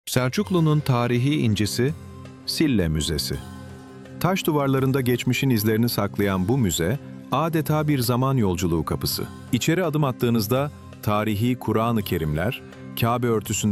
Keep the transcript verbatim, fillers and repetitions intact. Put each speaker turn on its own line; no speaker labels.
Selçuklu'nun tarihi incisi Sille Müzesi. Taş duvarlarında geçmişin izlerini saklayan bu müze adeta bir zaman yolculuğu kapısı. İçeri adım attığınızda tarihi Kur'an-ı Kerimler, Kabe örtüsünde